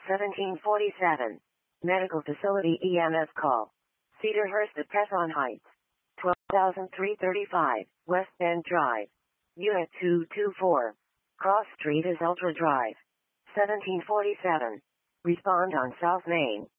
1747. Medical Facility EMS call. Cedarhurst at Tesson Heights. 12,335, West End Drive. Unit 224. Cross Street is Ultra Drive. 1747. Respond on South Main.